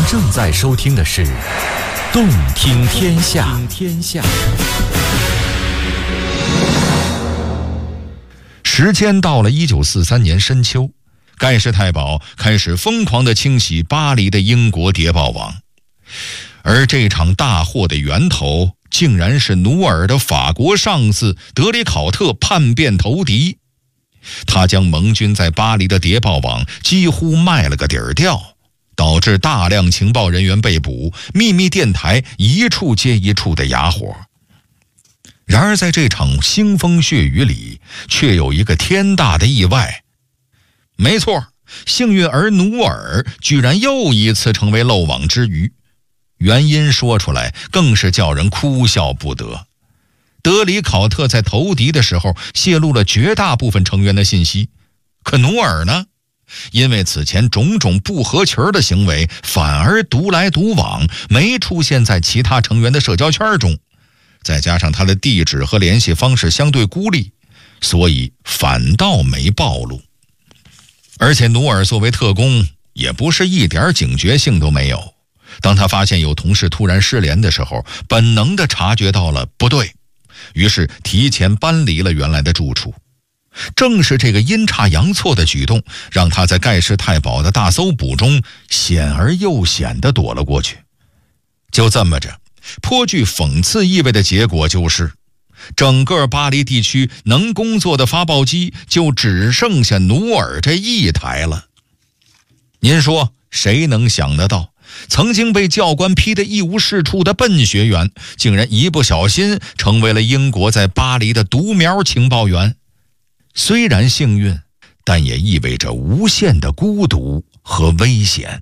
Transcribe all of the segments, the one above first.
正在收听的是《动听天下》。时间到了1943年深秋，盖世太保开始疯狂地清洗巴黎的英国谍报网，而这场大祸的源头竟然是努尔的法国上司德里考特叛变投敌。他将盟军在巴黎的谍报网几乎卖了个底儿掉，导致大量情报人员被捕，秘密电台一处接一处的哑火。然而在这场腥风血雨里，却有一个天大的意外。没错，幸运儿努尔居然又一次成为漏网之鱼，原因说出来更是叫人哭笑不得。德里考特在投敌的时候泄露了绝大部分成员的信息，可努尔呢？因为此前种种不合群的行为，反而独来独往，没出现在其他成员的社交圈中，再加上他的地址和联系方式相对孤立，所以反倒没暴露。而且努尔作为特工，也不是一点警觉性都没有。当他发现有同事突然失联的时候，本能地察觉到了不对，于是提前搬离了原来的住处。正是这个阴差阳错的举动，让他在盖世太保的大搜捕中险而又险地躲了过去。就这么着，颇具讽刺意味的结果就是，整个巴黎地区能工作的发报机就只剩下努尔这一台了。您说谁能想得到，曾经被教官批得一无是处的笨学员，竟然一不小心成为了英国在巴黎的独苗情报员。虽然幸运，但也意味着无限的孤独和危险。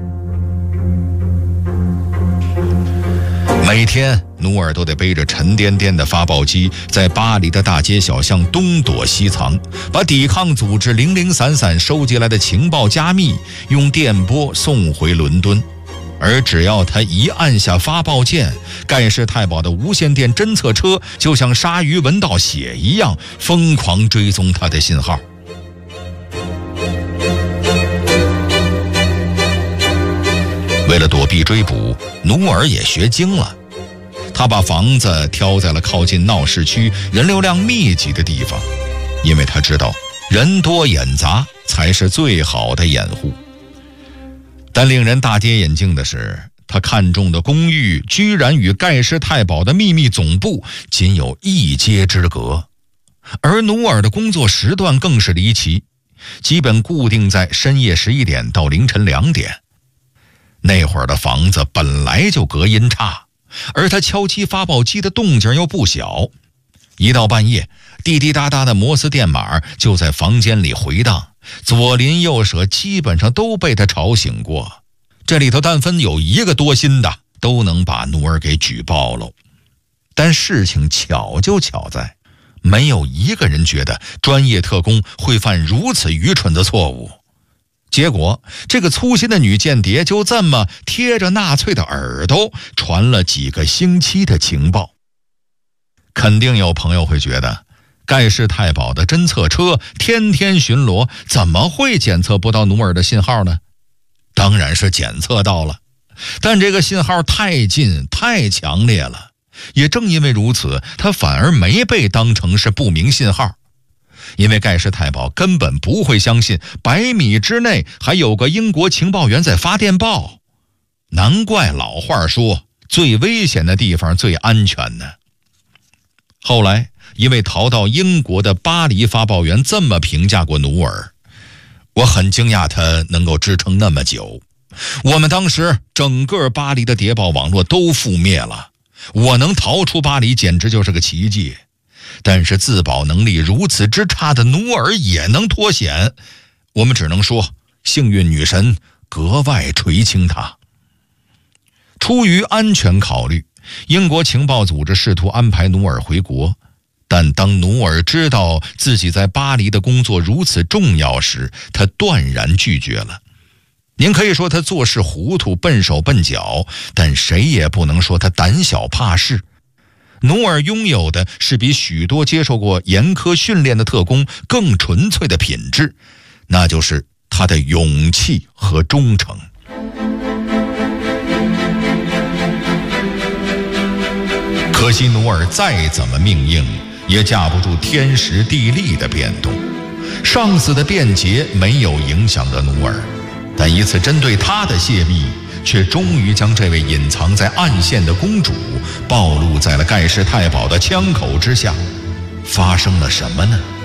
每天努尔都得背着沉甸甸的发报机，在巴黎的大街小巷东躲西藏，把抵抗组织零零散散收集来的情报加密，用电波送回伦敦。而只要他一按下发报键，盖世太保的无线电侦测车就像鲨鱼闻到血一样，疯狂追踪他的信号。为了躲避追捕，努尔也学精了。他把房子挑在了靠近闹市区、人流量密集的地方，因为他知道人多眼杂才是最好的掩护。但令人大跌眼镜的是，他看中的公寓居然与盖世太保的秘密总部仅有一街之隔，而努尔的工作时段更是离奇，基本固定在深夜11点到凌晨2点。那会儿的房子本来就隔音差，而他敲击发报机的动静又不小，一到半夜，滴滴答答的摩斯电码就在房间里回荡，左邻右舍基本上都被他吵醒过。这里头但凡有一个多心的，都能把努尔给举报了。但事情巧就巧在，没有一个人觉得专业特工会犯如此愚蠢的错误。结果这个粗心的女间谍就这么贴着纳粹的耳朵传了几个星期的情报。肯定有朋友会觉得，盖世太保的侦测车天天巡逻，怎么会检测不到努尔的信号呢？当然是检测到了，但这个信号太近太强烈了，也正因为如此，他反而没被当成是不明信号。因为盖世太保根本不会相信100米之内还有个英国情报员在发电报。难怪老话说，最危险的地方最安全呢。后来一位逃到英国的巴黎发报员这么评价过努尔：我很惊讶他能够支撑那么久，我们当时整个巴黎的谍报网络都覆灭了，我能逃出巴黎简直就是个奇迹。但是自保能力如此之差的努尔也能脱险，我们只能说幸运女神格外垂青他。出于安全考虑，英国情报组织试图安排努尔回国，但当努尔知道自己在巴黎的工作如此重要时，他断然拒绝了。您可以说他做事糊涂、笨手笨脚，但谁也不能说他胆小怕事。努尔拥有的是比许多接受过严苛训练的特工更纯粹的品质，那就是他的勇气和忠诚。 可惜努尔再怎么命硬，也架不住天时地利的变动。上司的辩解没有影响到努尔，但一次针对他的泄密，却终于将这位隐藏在暗线的公主暴露在了盖世太保的枪口之下。发生了什么呢？